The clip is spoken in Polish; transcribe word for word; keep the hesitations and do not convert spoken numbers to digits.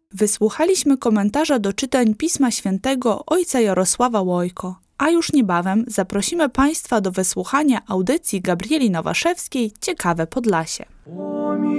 Wysłuchaliśmy komentarza do czytań Pisma Świętego ojca Jarosława Łojko, a już niebawem zaprosimy Państwa do wysłuchania audycji Gabrieli Nowaszewskiej Ciekawe Podlasie.